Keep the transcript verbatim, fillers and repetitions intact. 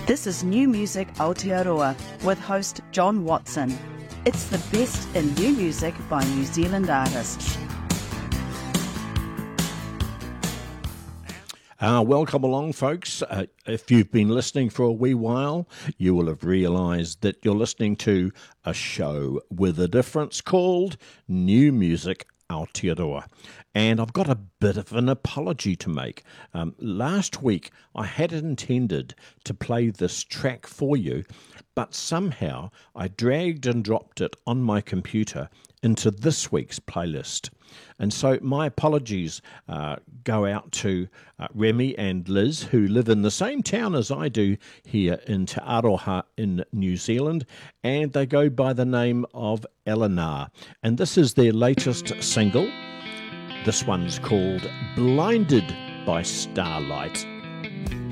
This is New Music Aotearoa with host John Watson. It's the best in new music by New Zealand artists. Uh, welcome along, folks. Uh, if you've been listening for a wee while, you will have realised that you're listening to a show with a difference called New Music Aotearoa. And I've got a bit of an apology to make. Um, last week, I had intended to play this track for you, but somehow I dragged and dropped it on my computer into this week's playlist. And so my apologies uh, go out to uh, Remy and Liz, who live in the same town as I do here in Te Aroha in New Zealand, and they go by the name of Eleanor. And this is their latest single. This one's called Blinded by Starlight.